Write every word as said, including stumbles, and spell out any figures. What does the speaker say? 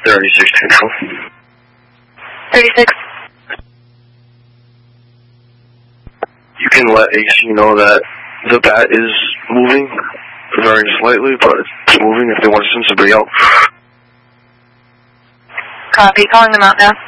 thirty-six control. thirty-six. You can let A C know that the bat is moving very slightly, but it's moving if they want to send somebody out. Copy. Calling them out now.